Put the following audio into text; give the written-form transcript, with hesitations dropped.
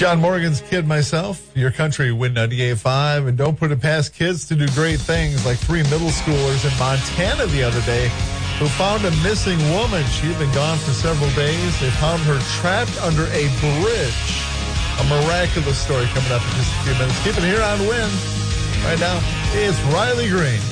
John Morgan's kid myself, your country, Win 98.5, and don't put it past kids to do great things like 3 middle schoolers in Montana the other day who found a missing woman. She had been gone for several days. They found her trapped under a bridge. A miraculous story coming up in just a few minutes. Keep it here on Win. Right now, it's Riley Green.